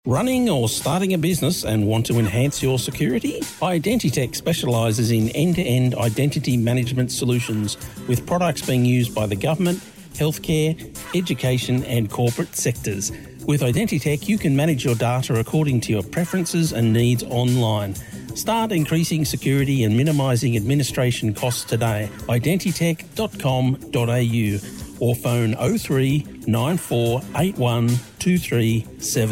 Running or starting a business and want to enhance your security? Identitech specialises in end-to-end identity management solutions with products being used by the government, healthcare, education and corporate sectors. With Identitech, you can manage your data according to your preferences and needs online. Start increasing security and minimising administration costs today. Identitech.com.au or phone 03 9481 237.